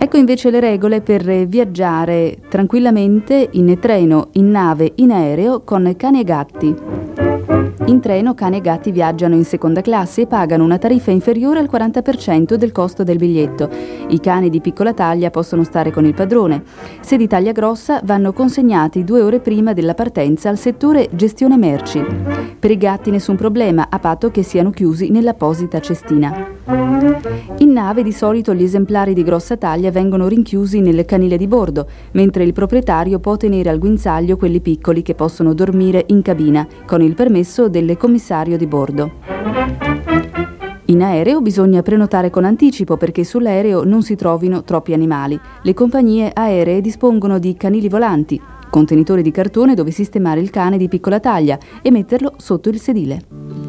Ecco invece le regole per viaggiare tranquillamente in treno, in nave, in aereo con cani e gatti. In treno cani e gatti viaggiano in seconda classe e pagano una tariffa inferiore al 40% del costo del biglietto. I cani di piccola taglia possono stare con il padrone. Se di taglia grossa vanno consegnati 2 ore prima della partenza al settore gestione merci. Per i gatti nessun problema, a patto che siano chiusi nell'apposita cestina. In nave di solito gli esemplari di grossa taglia vengono rinchiusi nel canile di bordo, mentre il proprietario può tenere al guinzaglio quelli piccoli che possono dormire in cabina, con il permesso del commissario di bordo. In aereo bisogna prenotare con anticipo perché sull'aereo non si trovino troppi animali. Le compagnie aeree dispongono di canili volanti, contenitori di cartone dove sistemare il cane di piccola taglia e metterlo sotto il sedile.